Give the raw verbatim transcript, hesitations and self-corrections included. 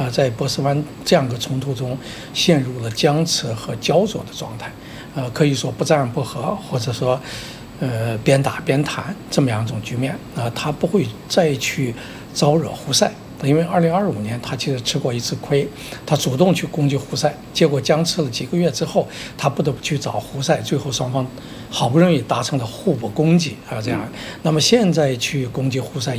啊，在波斯湾这样的冲突中陷入了僵持和焦灼的状态，呃，可以说不战不和，或者说，呃，边打边谈这么样一种局面啊，他不会再去招惹胡塞。因为二零二五年他其实吃过一次亏，他主动去攻击胡塞，结果僵持了几个月之后，他不得不去找胡塞，最后双方好不容易达成了互不攻击啊，这样。那么现在去攻击胡塞。